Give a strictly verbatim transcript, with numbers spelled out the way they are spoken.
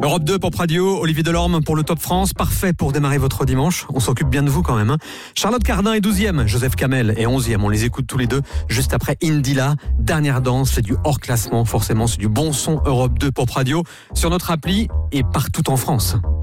Europe deux Pop Radio, Olivier Delorme pour le Top France, parfait pour démarrer votre dimanche. On s'occupe bien de vous quand même. Hein. Charlotte Cardin est douzième, Joseph Kamel est onzième. On les écoute tous les deux juste après Indila. Dernière danse, c'est du hors classement, forcément c'est du bon son Europe deux Pop Radio sur notre appli et partout en France.